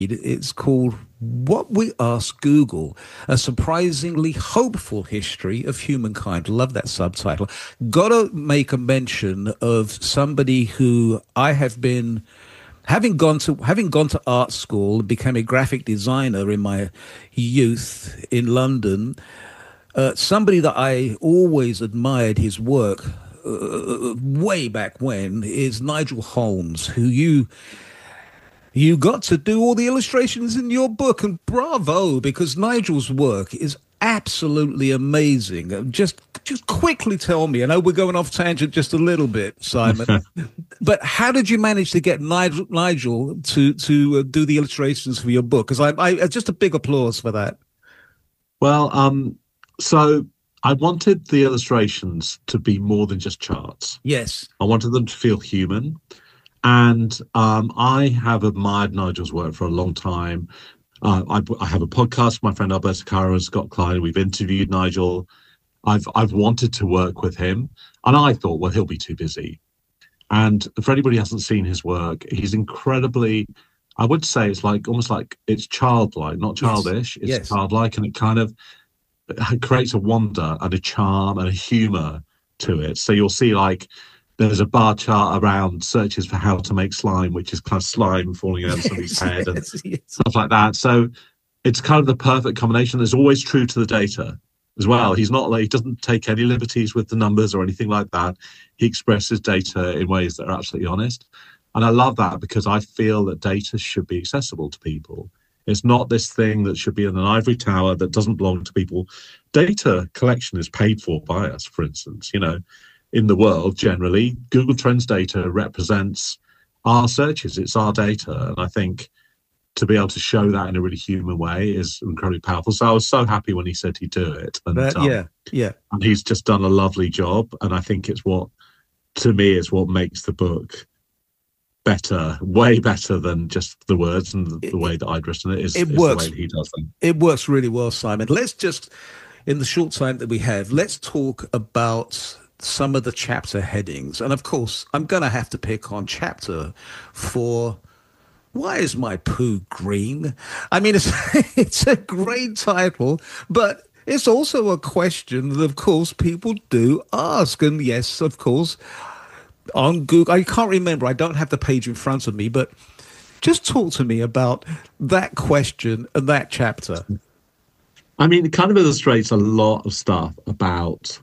It's called What We Ask Google, a surprisingly hopeful history of humankind. Love that subtitle. Gotta make a mention of somebody who I have been having gone to art school and became a graphic designer in my youth in London. Somebody that I always admired his work way back when is Nigel Holmes, who you got to do all the illustrations in your book, and bravo, because Nigel's work is absolutely amazing. Just quickly tell me. I know we're going off tangent just a little bit, Simon, but how did you manage to get Nigel to do the illustrations for your book? Because I just a big applause for that. Well, so I wanted the illustrations to be more than just charts. Yes. I wanted them to feel human. And I have admired Nigel's work for a long time. I have a podcast with my friend Alberto Caro and Scott Klein. We've interviewed Nigel. I've wanted to work with him. And I thought, well, he'll be too busy. And for anybody who hasn't seen his work, he's incredibly, I would say it's like almost like it's childlike, not childish. Yes. It's childlike, and it kind of creates a wonder and a charm and a humor to it. So you'll see like there's a bar chart around searches for how to make slime, which is kind of slime falling out of somebody's head and stuff like that. So it's kind of the perfect combination. There's always true to the data as well. He's not like, he doesn't take any liberties with the numbers or anything like that. He expresses data in ways that are absolutely honest. And I love that because I feel that data should be accessible to people. It's not this thing that should be in an ivory tower that doesn't belong to people. Data collection is paid for by us, for instance. You know, in the world, generally, Google Trends data represents our searches. It's our data. And I think to be able to show that in a really human way is incredibly powerful. So I was so happy when he said he'd do it. And, yeah. And he's just done a lovely job. And I think it's what, to me, is what makes the book better, way better than just the words and the way that I'd written it is the way that he does them. It works really well, Simon. Let's just, in the short time that we have, let's talk about some of the chapter headings. And of course, I'm going to have to pick on chapter 4. Why is my poo green? I mean, it's a great title, but it's also a question that, of course, people do ask. And yes, of course, on Google, I can't remember, I don't have the page in front of me, but just talk to me about that question and that chapter. I mean, it kind of illustrates a lot of stuff about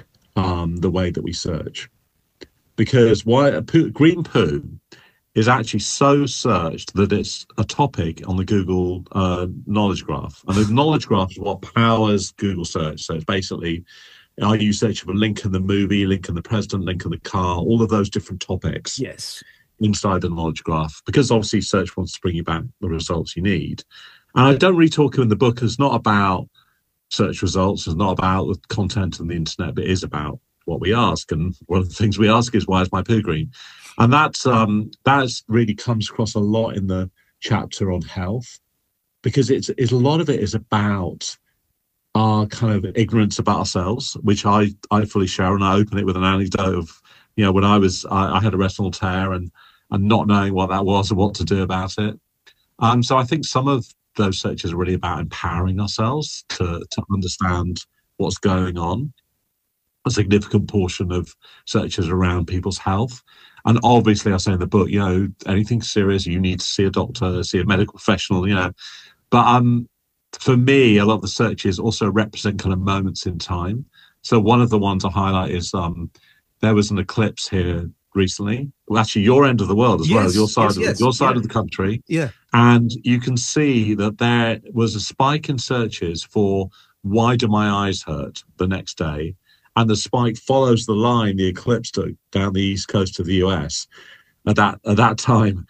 the way that we search. Because green poo is actually so searched that it's a topic on the Google knowledge graph. And the knowledge graph is what powers Google search. So it's basically, are you searching for link in the movie, link in the president, link in the car, all of those different topics inside the knowledge graph. Because obviously search wants to bring you back the results you need. And I don't really talk in the book. It's not about search results. It's not about the content on the internet, but it is about what we ask. And one of the things we ask is, why is my poo green? And that's really comes across a lot in the chapter on health, because it's a lot of it is about our kind of ignorance about ourselves, which I fully share. And I open it with an anecdote of, you know, when I had a retinal tear and not knowing what that was and what to do about it. So I think some of those searches are really about empowering ourselves to understand what's going on. A significant portion of searches around people's health. And obviously, I say in the book, you know, anything serious, you need to see a doctor, see a medical professional, you know. But for me, a lot of the searches also represent kind of moments in time. So one of the ones I highlight is there was an eclipse here recently. Well, actually, your end of the world as well, your side of the country. Yeah. And you can see that there was a spike in searches for why do my eyes hurt the next day. And the spike follows the line the eclipse took down the east coast of the US at that time.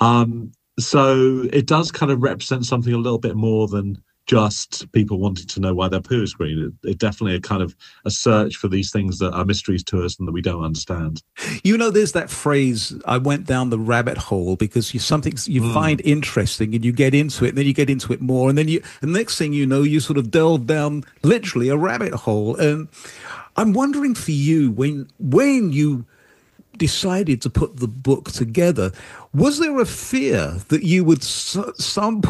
So it does kind of represent something a little bit more than just people wanting to know why their poo is green. It definitely a kind of a search for these things that are mysteries to us and that we don't understand. You know, there's that phrase, I went down the rabbit hole, because you find interesting and you get into it, and then you get into it more. And then the next thing you know, you sort of delve down literally a rabbit hole. And I'm wondering for you, when you decided to put the book together, was there a fear that you would some